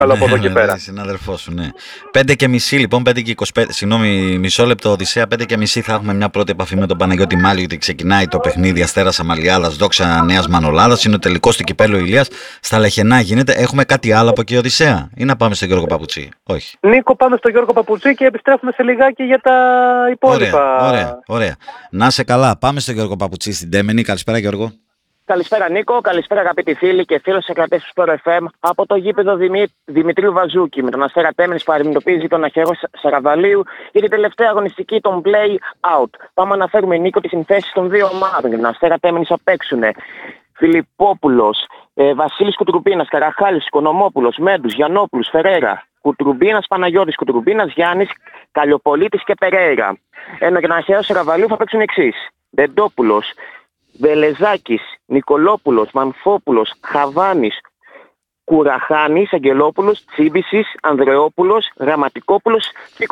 άλλο από εδώ και πέρα. Συναδελφό σου, ναι. 5:30 λοιπόν, 5:25. Συγγνώμη, μισό λεπτό, Οδυσσέα. 5:30 θα έχουμε μια πρώτη επαφή με τον Παναγιώτη Μάλιο, γιατί ξεκινάει το παιχνίδι Αστέρας Αμαλιάδας, Δόξα Νέας Μανολάδας. Είναι ο τελικός του κυπέλλου Ηλίας. Στα Λεχενά γίνεται. Έχουμε κάτι άλλο από εκεί, Οδυσσέα, ή να πάμε στον Γιώργο Παπουτσί? Όχι. Νίκο, πάμε στον Γιώργο Παπουτσί και επιστρέφουμε σε λιγάκι για τα υπόλοιπα. Ωραία. Να σε καλά. Πάμε στον Γιώργο Παπουτσί στην Τέμενη. Καλησπέρα, Γιώργο. Καλησπέρα Νίκο, καλησπέρα αγαπητοί φίλοι και φίλοι ακροατές του Sport FM από το γήπεδο Δημητρίου Βαζούκη με τον Αστέρα Τέμενης που αντιμετωπίζει τον Αχαιρό Σαραβαλίου για την τελευταία αγωνιστική των play-out. Πάμε να αναφέρουμε Νίκο τις συνθέσεις των δύο ομάδων. Για τον Αστέρα Τέμενης θα παίξουν Φιλιππόπουλος, Βασίλης Κουτρουπίνας, Καραχάλης, Οικονομόπουλος, Μέντους, Γιαννόπουλος, Φερέρα, Κουτρουμπίνας, Παναγιώτης, Κουτρουμπίνας, Γιάννης, Καλλιοπολίτης και Περέιρα. Ενώ για τον Αχαιρό Σαραβαλίου θα παίξουν εξής: Δεντόπουλος, Βελεζάκης, Νικολόπουλος, Μανφόπουλος, Χαβάνης, Κουραχάνης, Αγγελόπουλος, Τσίμπησης, Ανδρεόπουλος, Γραμματικόπουλος και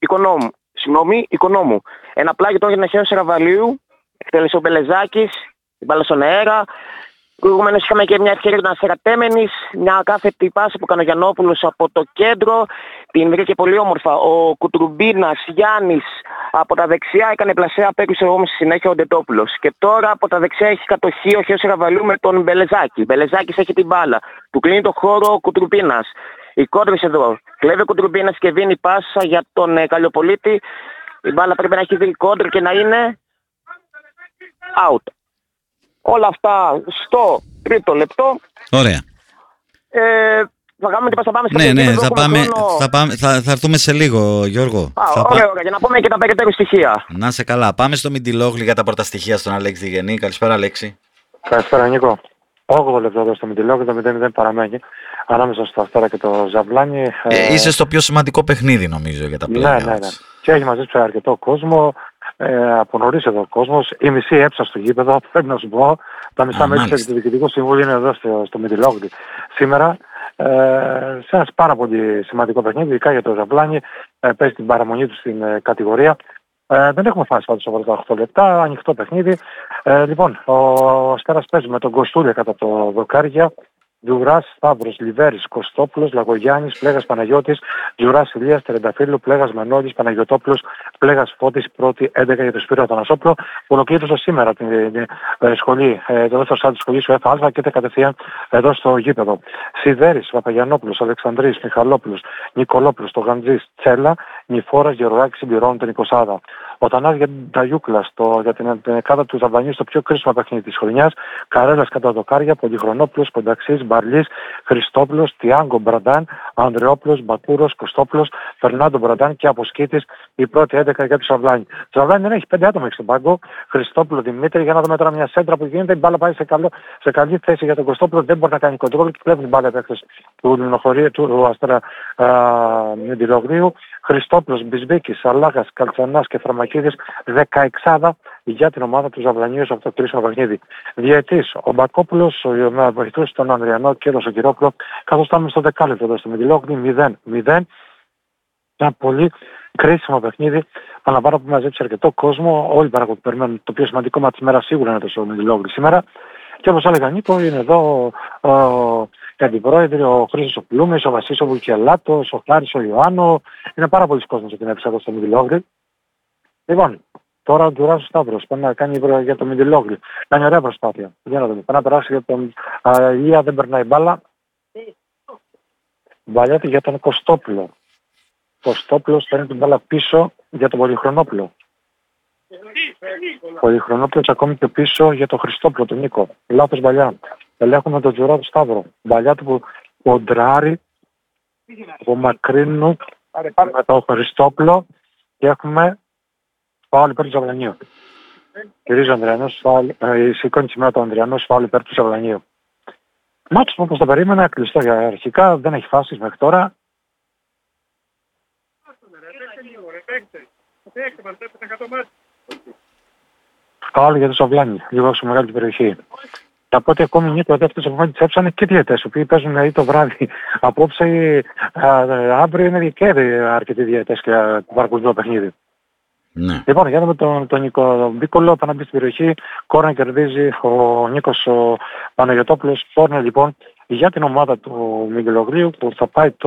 Οικονόμου. Ένα πλάγιο τώρα για την Αχαιρό Σαραβαλίου. Εκτέλεσε ο Μπελεζάκης, την μπάλα στον αέρα. Προηγουμένως είχαμε και μια ευκαιρία για τον Αστέρα Τέμενης. Μια κάθετη πάσα που έκανε ο Γιαννόπουλος από το κέντρο. Την βρήκε πολύ όμορφα ο Κουτρουμπίνας Γιάννης από τα δεξιά. Έκανε πλασέα, απέκλεισε όμως στη συνέχεια ο Ντετόπουλος. Και τώρα από τα δεξιά έχει κατοχή ο Αχαιρός Σαραβαλίου με τον Μπελεζάκη. Μπελεζάκης έχει την μπάλα. Του κλείνει το χώρο ο Κουτρουμπίνας. Οι κόντρες εδώ. Κλέβει ο Κουτρουμπίνας και δίνει πάσα για τον Καλλιοπολίτη. Η μπάλα πρέπει να έχει δει κόντρ και να είναι out. Όλα αυτά στο τρίτο λεπτό. Ωραία. Θα κάνουμε την πάμε σε θα έρθουμε σε λίγο, Γιώργο. Ωραία, για να πούμε και τα περαιτέρω στοιχεία. Να σε καλά. Πάμε στο Μιντιλόγλι για τα πρώτα στοιχεία στον Αλέξη Διγενή. Καλησπέρα, Αλέξη. Καλησπέρα, Νίκο. 8 λεπτό εδώ στο Μιντιλόγλι, το 0-0 παραμένει ανάμεσα στο Αστέρα και το Ζαβλάνι. Είσαι στο πιο σημαντικό παιχνίδι, νομίζω, για τα play-outs. Ναι. Και έχει μαζέψει αρκετό κόσμο. Από νωρίς εδώ ο κόσμος. Η μισή έψα στο γήπεδο, πρέπει να σου πω. Τα μισά μέλη του Διοικητικού Συμβούλου είναι εδώ στο Μιντιλόγλι σήμερα. Σε ένα πάρα πολύ σημαντικό παιχνίδι, ειδικά για το Ζαβλάνι. Παίζει την παραμονή του στην κατηγορία. Δεν έχουμε φάσει πάντως από τα 8 λεπτά, ανοιχτό παιχνίδι. Λοιπόν, ο Αστέρας παίζει με τον Κοστούλια κατά το δοκάρια. Τζουράς, Σταύρος, Λιβέρης, Κωστόπουλος, Λαγογιάννης, Πλέγας Παναγιώτης, Τζουράς Ηλίας, Τερενταφύλλου, Πλέγας Μανώλης, Παναγιωτόπουλος, Πλέγας Φώτης, πρώτη 11 για τον Σπύρο Αθανασόπουλο, που ολοκλήρωσε σήμερα την σχολή, το δεύτερο στάδιο της σχολής του ΕΦΑ και κατευθείαν εδώ στο γήπεδο. Σιδέρης, Παπαγιαννόπουλος, Αλεξανδρής, Μιχαλόπουλος, Νικολόπουλος, το Γαντζής, Τσέλα, Νιφόρας, Γεωργάκης συμπληρώνουν την 20. Ο Τανάς για την Ταγιούκλα, για την εκάδα του Ζαμπανίου στο πιο κρίσιμο παιχνίδι της χρονιάς. Καρέλας κατά δοκάρια, Πολυχρονόπουλος, Πονταξής, Μπαρλής, Χριστόπουλος, Τιάγκο Μπραντάν, Ανδρεόπουλος, Μπακούρος, Κωστόπουλος, Φερνάντο Μπραντάν και Αποσκήτης η πρώτη 11 για του Ζαβλάνι. Το Ζαβλάνι δεν έχει 5 άτομα στον πάγκο. Χριστόπουλο, Δημήτρη, για να δούμε τώρα μια σέντρα που γίνεται. Η μπάλα πάει σε καλή θέση για τον Κωστόπουλο. Δεν μπορεί να κάνει κοντρόλ και κλέβει την μπάλα επέκταση του λινοχωρίου του Αστέρα Μιντιλόγλιου. Χριστόπουλος, Μπισμπίκης, Αλάγας, Καλτσανάς και Φραμακίδης 16 για την ομάδα του Ζαβλανίου σε αυτό το κρίσιμο παιχνίδι. Διαιτής ο Μπακόπουλος, ο βοηθός τον Ανδριανό και τον Σοκυρόπουλο, καθώς estamos στο δεκάλεπτο εδώ στο Μιντιλόγλι 0-0. Ένα πολύ κρίσιμο παιχνίδι. Παναλαμβάνω που μαζέψει αρκετό κόσμο. Όλοι περιμένουν το πιο σημαντικό μάτι της ημέρας σίγουρα είναι το στο Μιντιλόγλι σήμερα. Και όπως έλεγα Νίκο, είναι εδώ οι αντιπρόεδροι, ο Χρήστος ο Πλούμης, ο Βασίλης ο Βουλκιαλάτος, ο Χάρης ο Ιωάννου. Είναι πάρα πολλοί κόσμος για την έψα εδώ στο Μιντιλόγλι. Λοιπόν, τώρα ο Τζουράς ο Σταύρος πάει να κάνει για το Μιντιλόγλι. Κάνει ωραία προσπάθεια. Για να δούμε. Πάει να περάσει για τον Ηλία, δεν περνάει μπάλα. Βαλιάτη για τον Κωστόπουλο. Κωστόπουλος παίρνει την μπάλα πίσω για τον Πολυχρονόπουλο. Πολυχρονόπουλος ακόμη και πίσω για τον Χριστόπουλο, τον Νίκο. Λάθος μπαλιά. Ελέγχουμε τον Τζουρά του Σταύρο. Μπαλιά του που ποντράρει από μακρύνου με τον Χριστόπουλο και έχουμε φάουλ υπέρ του Ζαβλανίου. Κυρίζει ο Ανδριανός, σηκώνει σήμερα τον Ανδριανός, φάουλ υπέρ του Ζαβλανίου. Μάτσος που όπως το περίμενα, κλειστό για αρχικά, δεν έχει φάσεις μέχρι τώρα. Φάουλ για το Ζαβλάνι, λίγο σε μεγάλη περιοχή. Θα πω ότι ακόμη Νίκο δεύτερος αποφάσεις έψανε και διαιτές, οι οποίοι παίζουν ή το βράδυ απόψε ή αύριο είναι και αρκετοί διαιτές και παρακολουθούν το παιχνίδι. Ναι. Λοιπόν, για να δούμε τον Νίκο Μπίκολο, απέναντι στην περιοχή, κόρνα κερδίζει ο Νίκος ο Παναγιωτόπουλος, κόρνα λοιπόν για την ομάδα του Μιγγελογλίου που θα πάει